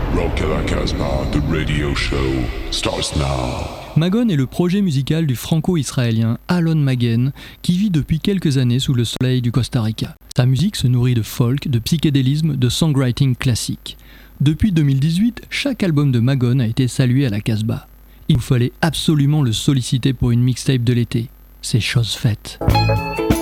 Rock à la Casbah, the radio show starts now. Magon est le projet musical du franco-israélien Alon Magen qui vit depuis quelques années sous le soleil du Costa Rica. Sa musique se nourrit de folk, de psychédélisme, de songwriting classique. Depuis 2018, chaque album de Magon a été salué à la Casbah. Il nous fallait absolument le solliciter pour une mixtape de l'été. C'est chose faite.